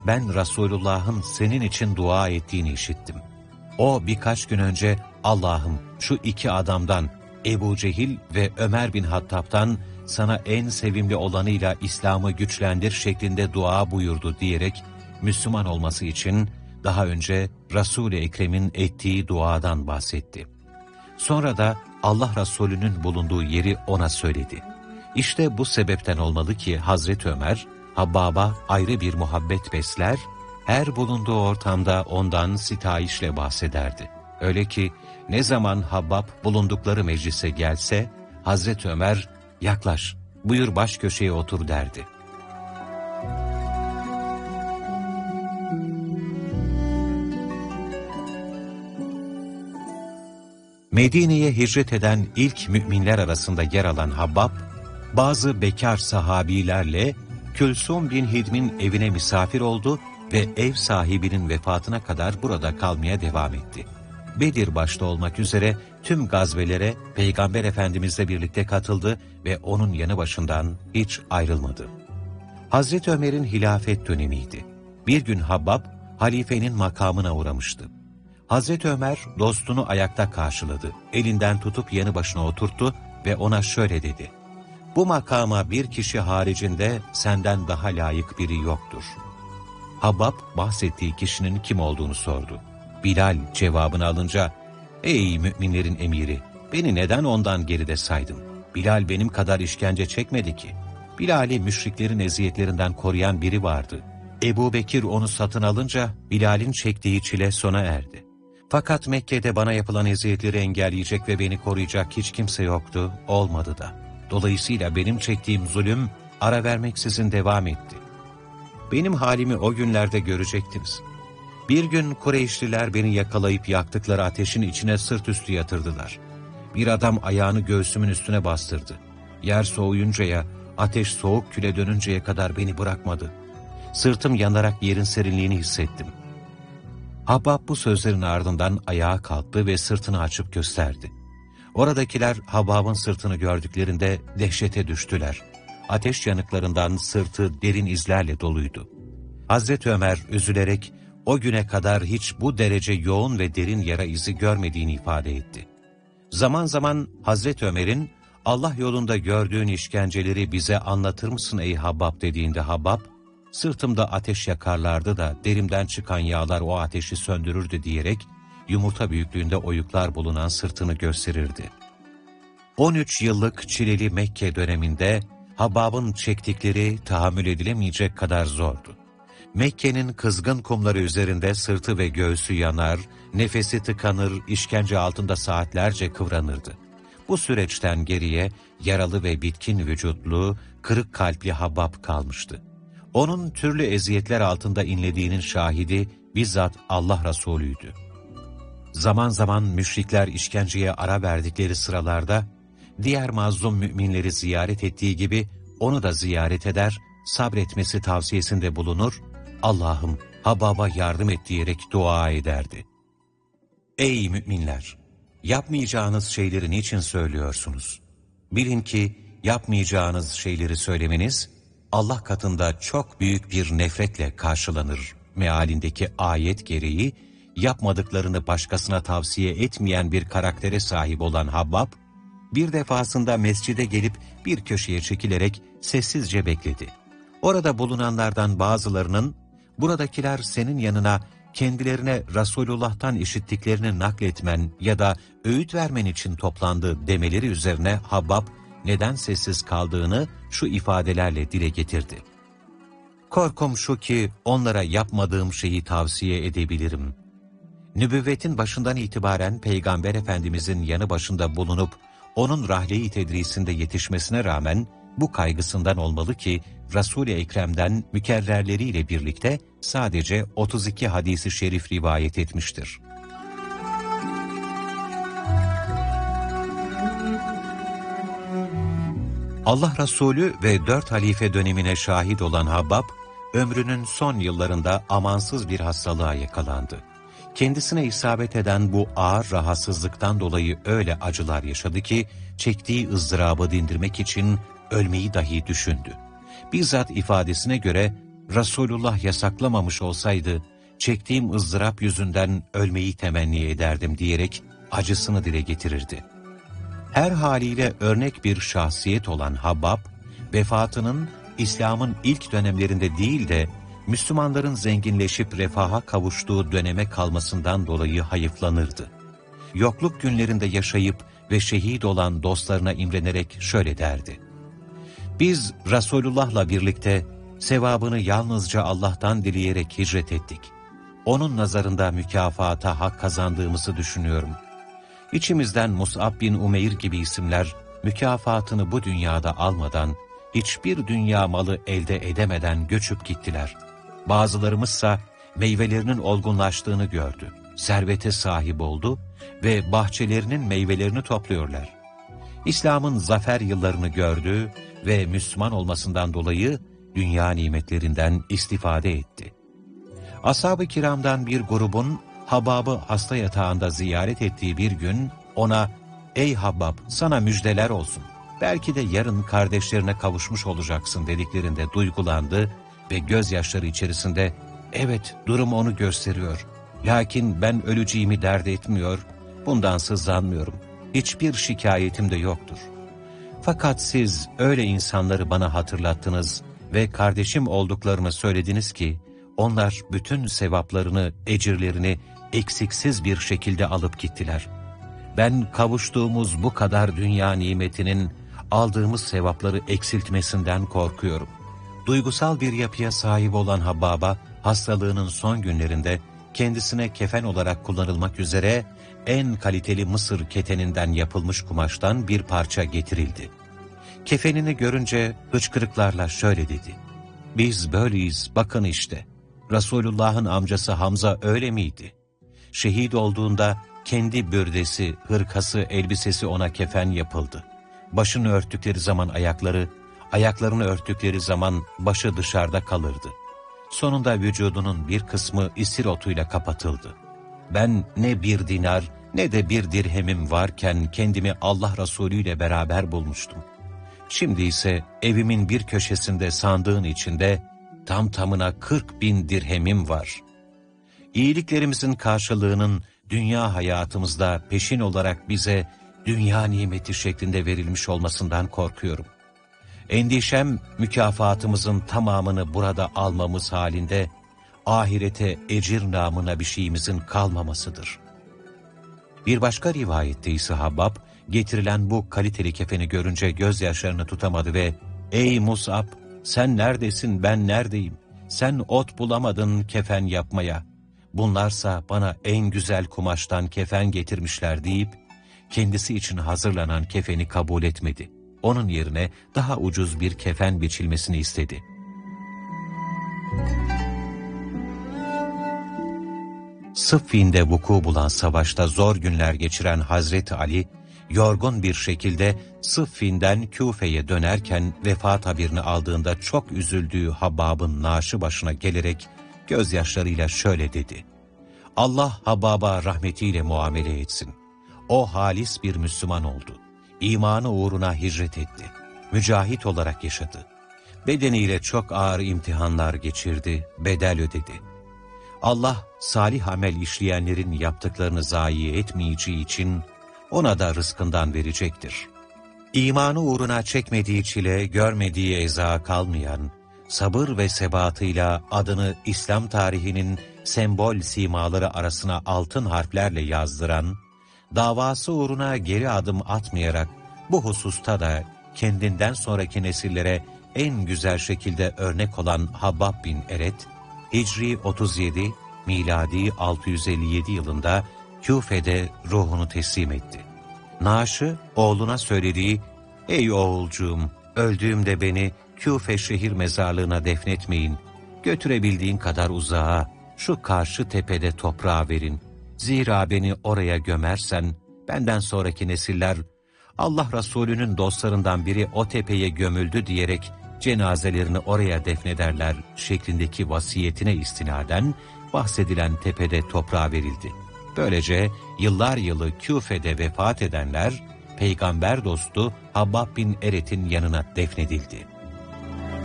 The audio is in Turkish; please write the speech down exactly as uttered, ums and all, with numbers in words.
ben Resulullah'ın senin için dua ettiğini işittim. O birkaç gün önce Allah'ım şu iki adamdan, Ebu Cehil ve Ömer bin Hattab'tan sana en sevimli olanıyla İslam'ı güçlendir şeklinde dua buyurdu diyerek Müslüman olması için daha önce Resul-i Ekrem'in ettiği duadan bahsetti. Sonra da Allah Resulü'nün bulunduğu yeri ona söyledi. İşte bu sebepten olmalı ki Hazreti Ömer, Habbab'a ayrı bir muhabbet besler, her bulunduğu ortamda ondan sitayişle bahsederdi. Öyle ki ne zaman Habbab bulundukları meclise gelse, Hazreti Ömer, yaklaş, buyur baş köşeye otur derdi. Medine'ye hicret eden ilk müminler arasında yer alan Habbab, bazı bekar sahabilerle Külsum bin Hidm'in evine misafir oldu ve ev sahibinin vefatına kadar burada kalmaya devam etti. Bedir başta olmak üzere tüm gazvelere Peygamber Efendimizle birlikte katıldı ve onun yanı başından hiç ayrılmadı. Hazreti Ömer'in hilafet dönemiydi. Bir gün Habbab, halifenin makamına uğramıştı. Hazreti Ömer dostunu ayakta karşıladı, elinden tutup yanı başına oturttu ve ona şöyle dedi: "Bu makama bir kişi haricinde senden daha layık biri yoktur." Habbab bahsettiği kişinin kim olduğunu sordu. Bilal cevabını alınca, "Ey müminlerin emiri, beni neden ondan geride saydın? Bilal benim kadar işkence çekmedi ki." Bilal'i müşriklerin eziyetlerinden koruyan biri vardı. Ebu Bekir onu satın alınca Bilal'in çektiği çile sona erdi. Fakat Mekke'de bana yapılan eziyetleri engelleyecek ve beni koruyacak hiç kimse yoktu, olmadı da. Dolayısıyla benim çektiğim zulüm ara vermeksizin devam etti. Benim halimi o günlerde görecektiniz. Bir gün Kureyşliler beni yakalayıp yaktıkları ateşin içine sırt üstü yatırdılar. Bir adam ayağını göğsümün üstüne bastırdı. Yer soğuyuncaya, ateş soğuk küle dönünceye kadar beni bırakmadı. Sırtım yanarak yerin serinliğini hissettim. Habbab bu sözlerin ardından ayağa kalktı ve sırtını açıp gösterdi. Oradakiler Habbab'ın sırtını gördüklerinde dehşete düştüler. Ateş yanıklarından sırtı derin izlerle doluydu. Hazreti Ömer üzülerek o güne kadar hiç bu derece yoğun ve derin yara izi görmediğini ifade etti. Zaman zaman Hazreti Ömer'in Allah yolunda gördüğün işkenceleri bize anlatır mısın ey Habbab dediğinde Habbab, sırtımda ateş yakarlardı da derimden çıkan yağlar o ateşi söndürürdü diyerek yumurta büyüklüğünde oyuklar bulunan sırtını gösterirdi. on üç yıllık çileli Mekke döneminde Habbab'ın çektikleri tahammül edilemeyecek kadar zordu. Mekke'nin kızgın kumları üzerinde sırtı ve göğsü yanar, nefesi tıkanır, işkence altında saatlerce kıvranırdı. Bu süreçten geriye yaralı ve bitkin vücutlu, kırık kalpli Habbab kalmıştı. Onun türlü eziyetler altında inlediğinin şahidi bizzat Allah Resulü'ydü. Zaman zaman müşrikler işkenceye ara verdikleri sıralarda, diğer mazlum müminleri ziyaret ettiği gibi onu da ziyaret eder, sabretmesi tavsiyesinde bulunur, Allah'ım Habbab'a yardım et diyerek dua ederdi. Ey müminler! Yapmayacağınız şeyleri niçin söylüyorsunuz? Bilin ki yapmayacağınız şeyleri söylemeniz, Allah katında çok büyük bir nefretle karşılanır mealindeki ayet gereği, yapmadıklarını başkasına tavsiye etmeyen bir karaktere sahip olan Habbab, bir defasında mescide gelip bir köşeye çekilerek sessizce bekledi. Orada bulunanlardan bazılarının, buradakiler senin yanına kendilerine Resulullah'tan işittiklerini nakletmen ya da öğüt vermen için toplandı demeleri üzerine Habbab, neden sessiz kaldığını şu ifadelerle dile getirdi. Korkum şu ki onlara yapmadığım şeyi tavsiye edebilirim. Nübüvvetin başından itibaren Peygamber Efendimizin yanı başında bulunup onun rahle-i tedrisinde yetişmesine rağmen bu kaygısından olmalı ki Resul-i Ekrem'den mükerrerleriyle birlikte sadece otuz iki hadisi şerif rivayet etmiştir. Allah Resulü ve dört halife dönemine şahit olan Habbab, ömrünün son yıllarında amansız bir hastalığa yakalandı. Kendisine isabet eden bu ağır rahatsızlıktan dolayı öyle acılar yaşadı ki, çektiği ızdırabı dindirmek için ölmeyi dahi düşündü. Bizzat ifadesine göre, Resulullah yasaklamamış olsaydı, çektiğim ızdırap yüzünden ölmeyi temenni ederdim diyerek acısını dile getirirdi. Her haliyle örnek bir şahsiyet olan Habbab, vefatının İslam'ın ilk dönemlerinde değil de Müslümanların zenginleşip refaha kavuştuğu döneme kalmasından dolayı hayıflanırdı. Yokluk günlerinde yaşayıp ve şehit olan dostlarına imrenerek şöyle derdi: "Biz Resulullah'la birlikte sevabını yalnızca Allah'tan dileyerek hicret ettik. Onun nazarında mükafata hak kazandığımızı düşünüyorum. İçimizden Mus'ab bin Umeyr gibi isimler mükafatını bu dünyada almadan, hiçbir dünya malı elde edemeden göçüp gittiler. Bazılarımızsa meyvelerinin olgunlaştığını gördü, servete sahip oldu ve bahçelerinin meyvelerini topluyorlar. İslam'ın zafer yıllarını gördü ve Müslüman olmasından dolayı dünya nimetlerinden istifade etti." Ashab-ı kiramdan bir grubun Habbab'ı hasta yatağında ziyaret ettiği bir gün ona "Ey Habbab, sana müjdeler olsun. Belki de yarın kardeşlerine kavuşmuş olacaksın" dediklerinde duygulandı ve gözyaşları içerisinde "Evet, durum onu gösteriyor. Lakin ben öleceğimi dert etmiyor, bundan sızlanmıyorum. Hiçbir şikayetim de yoktur. Fakat siz öyle insanları bana hatırlattınız ve kardeşim olduklarını söylediniz ki, onlar bütün sevaplarını, ecirlerini eksiksiz bir şekilde alıp gittiler. Ben kavuştuğumuz bu kadar dünya nimetinin aldığımız sevapları eksiltmesinden korkuyorum." Duygusal bir yapıya sahip olan Habbab'a hastalığının son günlerinde kendisine kefen olarak kullanılmak üzere en kaliteli Mısır keteninden yapılmış kumaştan bir parça getirildi. Kefenini görünce hıçkırıklarla şöyle dedi: "Biz böyleyiz, bakın işte. Resulullah'ın amcası Hamza öyle miydi? Şehit olduğunda kendi bürdesi, hırkası, elbisesi ona kefen yapıldı. Başını örttükleri zaman ayakları, ayaklarını örttükleri zaman başı dışarıda kalırdı. Sonunda vücudunun bir kısmı isir otuyla kapatıldı. Ben ne bir dinar ne de bir dirhemim varken kendimi Allah Resulü ile beraber bulmuştum. Şimdi ise evimin bir köşesinde sandığın içinde tam tamına kırk bin dirhemim var. İyiliklerimizin karşılığının dünya hayatımızda peşin olarak bize dünya nimeti şeklinde verilmiş olmasından korkuyorum. Endişem mükafatımızın tamamını burada almamız halinde ahirete ecir namına bir şeyimizin kalmamasıdır." Bir başka rivayette ise Habbab, getirilen bu kaliteli kefeni görünce gözyaşlarını tutamadı ve "Ey Mus'ab, sen neredesin, ben neredeyim? Sen ot bulamadın kefen yapmaya. Bunlarsa bana en güzel kumaştan kefen getirmişler" deyip kendisi için hazırlanan kefeni kabul etmedi. Onun yerine daha ucuz bir kefen biçilmesini istedi. Sıffin'de vuku bulan savaşta zor günler geçiren Hazreti Ali, yorgun bir şekilde Sıffin'den Küfe'ye dönerken vefat haberini aldığında çok üzüldüğü Habbab'ın naaşı başına gelerek gözyaşlarıyla şöyle dedi: "Allah Habbab'a rahmetiyle muamele etsin. O halis bir Müslüman oldu. İmanı uğruna hicret etti. Mücahit olarak yaşadı. Bedeniyle çok ağır imtihanlar geçirdi, bedel ödedi. Allah salih amel işleyenlerin yaptıklarını zayi etmeyeceği için ona da rızkından verecektir. İmanı uğruna çekmediği çile, görmediği eza kalmayan, sabır ve sebatıyla adını İslam tarihinin sembol simaları arasına altın harflerle yazdıran, davası uğruna geri adım atmayarak bu hususta da kendinden sonraki nesillere en güzel şekilde örnek olan Habbab bin Eret, Hicri otuz yedi, miladi altı yüz elli yedi yılında Küfe'de ruhunu teslim etti. Naaşı oğluna söylediği, "Ey oğulcuğum, öldüğümde beni Küfe şehir mezarlığına defnetmeyin, götürebildiğin kadar uzağa, şu karşı tepede toprağa verin. Zira beni oraya gömersen, benden sonraki nesiller, Allah Resulü'nün dostlarından biri o tepeye gömüldü diyerek cenazelerini oraya defnederler" şeklindeki vasiyetine istinaden bahsedilen tepede toprağa verildi. Böylece yıllar yılı Küfe'de vefat edenler, peygamber dostu Habbab bin Eret'in yanına defnedildi.